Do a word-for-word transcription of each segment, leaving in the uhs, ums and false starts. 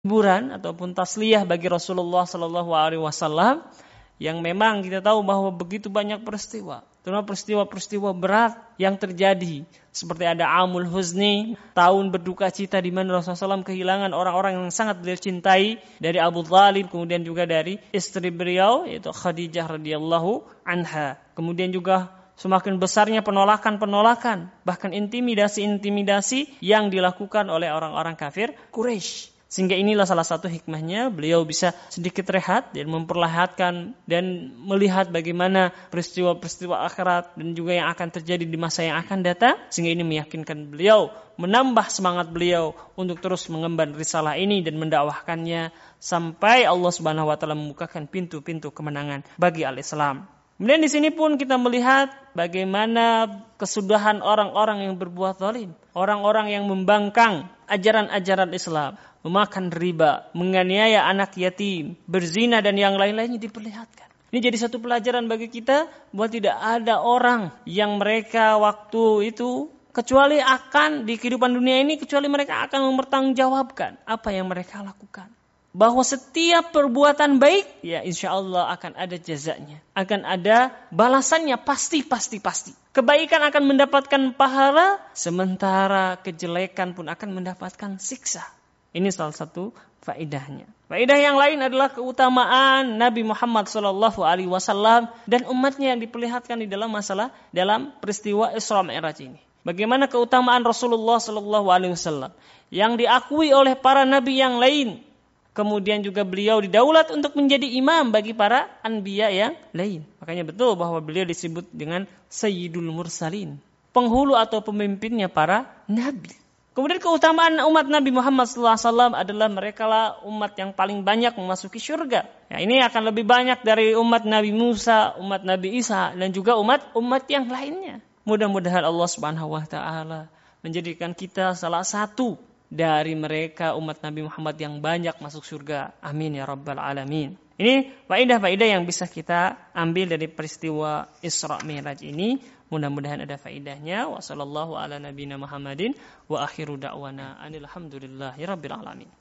hiburan ataupun tasliyah bagi Rasulullah sallallahu alaihi wasallam yang memang kita tahu bahwa begitu banyak peristiwa, terutama peristiwa-peristiwa berat yang terjadi, seperti ada Amul Huzni, tahun berduka cita di mana Rasulullah sallallahu alaihi wasallam kehilangan orang-orang yang sangat beliau cintai dari Abu Thalib, kemudian juga dari istri beliau yaitu Khadijah radhiyallahu anha. Kemudian juga semakin besarnya penolakan-penolakan, bahkan intimidasi-intimidasi yang dilakukan oleh orang-orang kafir Quraisy. Sehingga inilah salah satu hikmahnya beliau bisa sedikit rehat dan memperlihatkan dan melihat bagaimana peristiwa-peristiwa akhirat dan juga yang akan terjadi di masa yang akan datang. Sehingga ini meyakinkan beliau, menambah semangat beliau untuk terus mengemban risalah ini dan mendakwahkannya sampai Allah Subhanahu wa taala membukakan pintu-pintu kemenangan bagi al-Islam. Kemudian di sini pun kita melihat bagaimana kesudahan orang-orang yang berbuat zalim, orang-orang yang membangkang ajaran-ajaran Islam, memakan riba, menganiaya anak yatim, berzina dan yang lain-lainnya diperlihatkan. Ini jadi satu pelajaran bagi kita bahwa tidak ada orang yang mereka waktu itu kecuali akan di kehidupan dunia ini kecuali mereka akan mempertanggungjawabkan apa yang mereka lakukan. Bahwa setiap perbuatan baik, ya insya Allah akan ada jazanya. Akan ada balasannya, pasti, pasti, pasti. Kebaikan akan mendapatkan pahala, sementara kejelekan pun akan mendapatkan siksa. Ini salah satu faedahnya. Faedah yang lain adalah keutamaan Nabi Muhammad shallallahu alaihi wasallam dan umatnya yang diperlihatkan di dalam masalah, dalam peristiwa Isra Mi'raj ini. Bagaimana keutamaan Rasulullah shallallahu alaihi wasallam yang diakui oleh para nabi yang lain. Kemudian juga beliau didaulat untuk menjadi imam bagi para anbiya yang lain. Makanya betul bahwa beliau disebut dengan Sayyidul Mursalin, penghulu atau pemimpinnya para nabi. Kemudian keutamaan umat Nabi Muhammad shallallahu alaihi wasallam adalah merekalah umat yang paling banyak memasuki surga. Ya, ini akan lebih banyak dari umat Nabi Musa, umat Nabi Isa, dan juga umat-umat yang lainnya. Mudah-mudahan Allah Subhanahu wa taala menjadikan kita salah satu dari mereka umat Nabi Muhammad yang banyak masuk surga. Amin ya rabbal alamin. Ini faedah-faedah yang bisa kita ambil dari peristiwa Isra Mi'raj ini. Mudah-mudahan ada faedahnya. Wa sallallahu ala nabiyina Muhammadin wa akhiru da'wana alhamdulillahi rabbil alamin.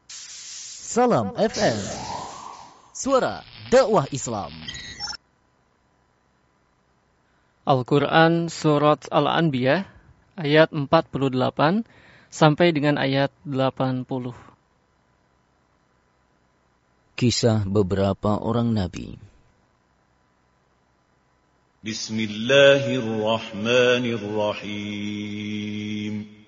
Salam F M, suara dakwah Islam. Al-Quran Surat Al-Anbiya ayat empat puluh delapan sampai dengan ayat delapan puluh. Kisah beberapa orang nabi. Bismillahirrahmanirrahim.